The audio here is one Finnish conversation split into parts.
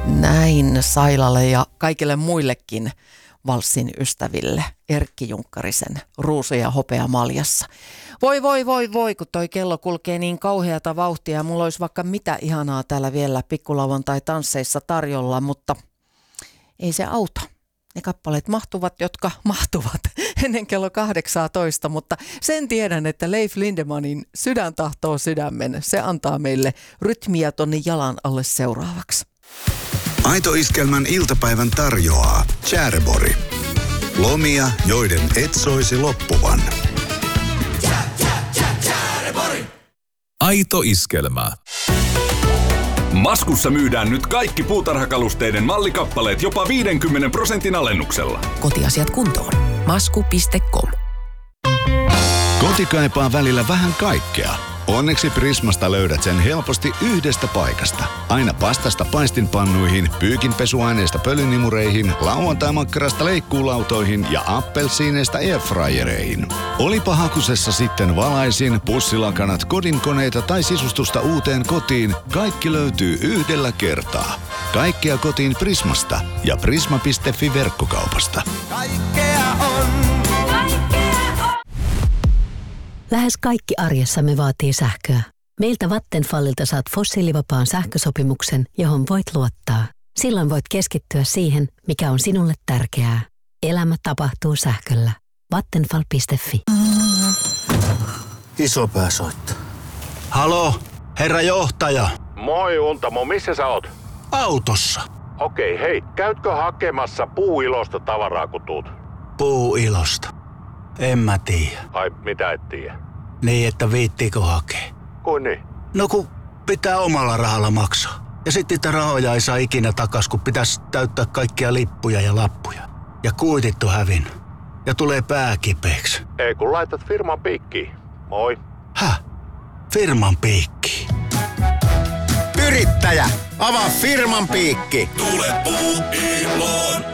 Näin Sailalle ja kaikille muillekin valssin ystäville Erkki Junkkarisen Ruusu ja hopea maljassa. Voi, kun toi kello kulkee niin kauheata vauhtia ja mulla olisi vaikka mitä ihanaa täällä vielä pikkulavontai-tansseissa tarjolla, mutta ei se auta. Ne kappaleet mahtuvat, jotka mahtuvat ennen kello 18, mutta sen tiedän, että Leif Lindemanin Sydän tahtoo sydämen. Se antaa meille rytmiä tonne jalan alle seuraavaksi. Aito Iskelmän iltapäivän tarjoaa Tjärborg. Lomia, joiden et soisi loppuvan. Aito Iskelmä. Maskussa myydään nyt kaikki puutarhakalusteiden mallikappaleet jopa 50% alennuksella. Kotiasiat kuntoon. Masku.com. Koti kaipaa välillä vähän kaikkea. Onneksi Prismasta löydät sen helposti yhdestä paikasta. Aina pastasta paistinpannuihin, pyykinpesuaineista pölynimureihin, lauantaimakkarasta leikkuulautoihin ja appelsiineista airfryereihin. Olipa hakusessa sitten valaisin, pussilakanat, kodinkoneita tai sisustusta uuteen kotiin, kaikki löytyy yhdellä kertaa. Kaikkea kotiin Prismasta ja prisma.fi verkkokaupasta. Kaikkea on. Lähes kaikki arjessamme vaatii sähköä. Meiltä Vattenfallilta saat fossiilivapaan sähkösopimuksen, johon voit luottaa. Silloin voit keskittyä siihen, mikä on sinulle tärkeää. Elämä tapahtuu sähköllä. Vattenfall.fi. Isopää soittaa. Halo, herra johtaja. Moi Untamo, missä sä oot? Autossa. Okei, hei, käytkö hakemassa Puuilosta tavaraa kun tuut? Puuilosta. En mä tiedä. Ai, mitä et tiedä? Niin, että viittiikö hakea? Kuin niin? No kun pitää omalla rahalla maksaa. Ja sit niitä rahoja ei saa ikinä takas, kun pitäisi täyttää kaikkia lippuja ja lappuja. Ja kuitit on hävinnyt. Ja tulee pää kipeäksi. Ei kun laitat firman piikkiin. Moi. Häh? Firman piikkiin? Yrittäjä, avaa firman piikki. Tule Puuiloon.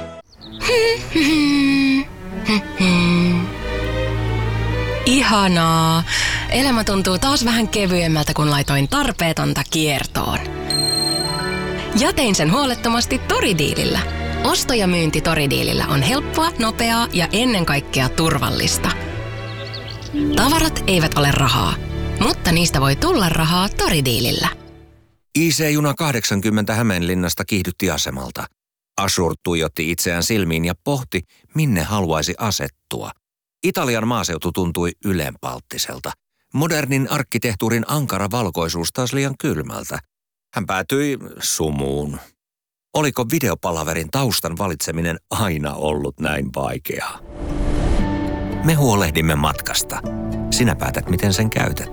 Ihanaa. Elämä tuntuu taas vähän kevyemmältä, kun laitoin tarpeetonta kiertoon. Ja tein sen huolettomasti Toridiilillä. Osto ja myynti Toridiilillä on helppoa, nopeaa ja ennen kaikkea turvallista. Tavarat eivät ole rahaa, mutta niistä voi tulla rahaa Toridiilillä. IC-juna 80 Hämeenlinnasta kiihdytti asemalta. Ashur tuijotti itseään silmiin ja pohti, minne haluaisi asettua. Italian maaseutu tuntui ylenpalttiselta. Modernin arkkitehtuurin ankara valkoisuus taas liian kylmältä. Hän päätyi sumuun. Oliko videopalaverin taustan valitseminen aina ollut näin vaikeaa? Me huolehdimme matkasta. Sinä päätät, miten sen käytät.